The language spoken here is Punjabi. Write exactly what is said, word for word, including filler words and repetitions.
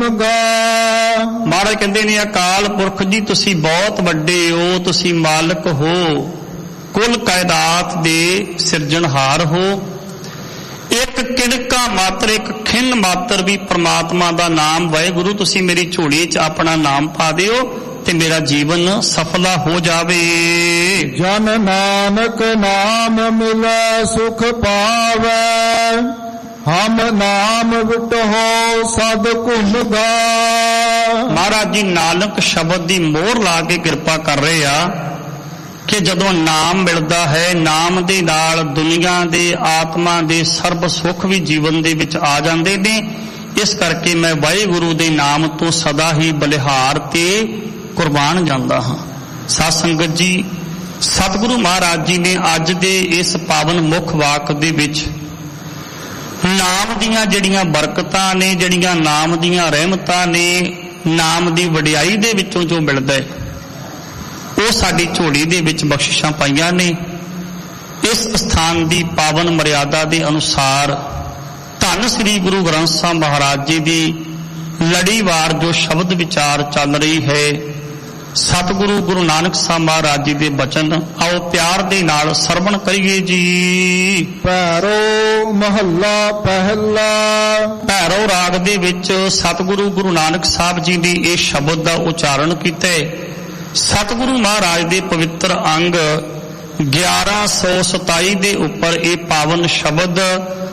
ਗਾ। ਮਹਾਰਾਜ ਕਹਿੰਦੇ ਨੇ ਅਕਾਲ ਪੁਰਖ ਜੀ ਤੁਸੀਂ ਬਹੁਤ ਵੱਡੇ ਹੋ, ਤੁਸੀਂ ਮਾਲਕ ਹੋ, ਕੁੱਲ ਕਾਇਨਾਤ ਦੇ ਸਿਰਜਣਹਾਰ ਹੋ। ਇੱਕ ਕਿਣਕਾ ਮਾਤਰ, ਇੱਕ ਖਿੰਨ ਮਾਤਰ ਵੀ ਪ੍ਰਮਾਤਮਾ ਦਾ ਨਾਮ ਵਾਹਿਗੁਰੂ ਤੁਸੀਂ ਮੇਰੀ ਝੋਲੀ 'ਚ ਆਪਣਾ ਨਾਮ ਪਾ ਦਿਓ ਤੇ ਮੇਰਾ ਜੀਵਨ ਸਫਲਾ ਹੋ ਜਾਵੇ। ਜਨ ਨਾਨਕ ਨਾਮ ਮਿਲੈ ਸੁਖ ਪਾਵੈ, ਹਮ ਨਾਮ ਵਿਟਹੁ ਸਦ ਘੁੰਮ ਗਾ। ਮਹਾਰਾਜ ਜੀ ਨਾਨਕ ਸ਼ਬਦ ਦੀ ਮੋਹਰ ਲਾ ਕੇ ਕਿਰਪਾ ਕਰ ਰਹੇ ਆ ਕਿ ਜਦੋਂ ਨਾਮ ਮਿਲਦਾ ਹੈ, ਨਾਮ ਦੇ ਨਾਲ ਦੁਨੀਆ ਦੇ, ਆਤਮਾ ਦੇ ਸਰਬ ਸੁੱਖ ਵੀ ਜੀਵਨ ਦੇ ਵਿੱਚ ਆ ਜਾਂਦੇ ਨੇ। ਇਸ ਕਰਕੇ ਮੈਂ ਵਾਹਿਗੁਰੂ ਦੇ ਨਾਮ ਤੋਂ ਸਦਾ ਹੀ ਬਲਿਹਾਰ ਤੇ ਕੁਰਬਾਨ ਜਾਂਦਾ ਹਾਂ। ਸਾਧ ਸੰਗਤ ਜੀ, ਸਤਿਗੁਰੂ ਮਹਾਰਾਜ ਜੀ ਨੇ ਅੱਜ ਦੇ ਇਸ ਪਾਵਨ ਮੁੱਖ ਵਾਕ ਦੇ ਵਿੱਚ ਨਾਮ ਦੀਆਂ ਜਿਹੜੀਆਂ ਬਰਕਤਾਂ ਨੇ, ਜਿਹੜੀਆਂ ਨਾਮ ਦੀਆਂ ਰਹਿਮਤਾਂ ਨੇ, ਨਾਮ ਦੀ ਵਡਿਆਈ ਦੇ ਵਿੱਚੋਂ ਜੋ ਮਿਲਦਾ ਹੈ ਉਹ ਸਾਡੀ ਝੋਲੀ ਦੇ ਵਿੱਚ ਬਖਸ਼ਿਸ਼ਾਂ ਪਾਈਆਂ ਨੇ। ਇਸ ਸਥਾਨ ਦੀ ਪਾਵਨ ਮਰਿਆਦਾ ਦੇ ਅਨੁਸਾਰ ਧੰਨ ਸ੍ਰੀ ਗੁਰੂ ਗ੍ਰੰਥ ਸਾਹਿਬ ਮਹਾਰਾਜ ਜੀ ਦੀ ਲੜੀਵਾਰ ਜੋ ਸ਼ਬਦ ਵਿਚਾਰ ਚੱਲ ਰਹੀ ਹੈ, ਸਤਿਗੁਰੂ ਗੁਰੂ ਨਾਨਕ ਸਾਹਿਬ ਮਹਾਰਾਜ ਜੀ ਦੇ ਬਚਨ ਆਓ ਪਿਆਰ ਦੇ ਨਾਲ ਸਰਵਣ ਕਰੀਏ ਜੀ। ਭੈਰੋ ਮਹੱਲਾ ਪਹਿਲਾ। ਭੈਰੋ ਰਾਗ ਦੇ ਵਿੱਚ ਸਤਿਗੁਰੂ ਗੁਰੂ ਨਾਨਕ ਸਾਹਿਬ ਜੀ ਦੀ ਇਹ ਸ਼ਬਦ ਦਾ ਉਚਾਰਨ ਕੀਤਾ ਹੈ। ਸਤਿਗੁਰੂ ਮਹਾਰਾਜ ਦੇ ਪਵਿੱਤਰ ਅੰਗ ਗਿਆਰਾਂ ਸੌ ਸਤਾਈ ਦੇ ਉੱਪਰ ਇਹ ਪਾਵਨ ਸ਼ਬਦ